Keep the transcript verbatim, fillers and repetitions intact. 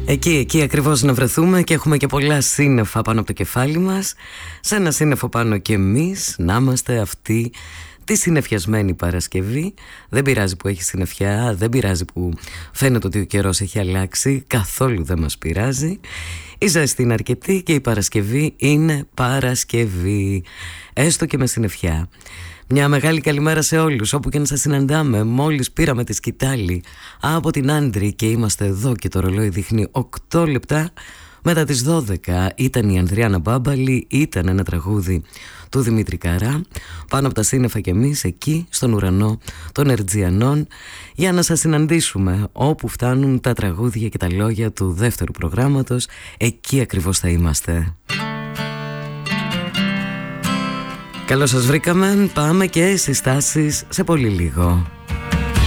Εκεί, εκεί ακριβώς να βρεθούμε και έχουμε και πολλά σύννεφα πάνω από το κεφάλι μας. Σε ένα σύννεφο πάνω και εμείς να είμαστε αυτοί τη συννεφιασμένη Παρασκευή. Δεν πειράζει που έχει συννεφιά, δεν πειράζει που φαίνεται ότι ο καιρός έχει αλλάξει, καθόλου δεν μας πειράζει. Η ζέστη είναι αρκετή και η Παρασκευή είναι Παρασκευή, έστω και με συννεφιά. Μια μεγάλη καλημέρα σε όλους, όπου και να σας συναντάμε. Μόλις πήραμε τη σκητάλη από την Άντρη και είμαστε εδώ και το ρολόι δείχνει οκτώ λεπτά μετά τις δώδεκα. Ήταν η Ανδριάννα Μπάμπαλη, ήταν ένα τραγούδι του Δημήτρη Καρά, πάνω από τα σύννεφα και εμείς εκεί στον ουρανό των Ερτζιανών, για να σας συναντήσουμε όπου φτάνουν τα τραγούδια και τα λόγια του δεύτερου προγράμματος. Εκεί ακριβώς θα είμαστε. Καλώς σας βρήκαμε, πάμε και συστάσεις σε πολύ λίγο.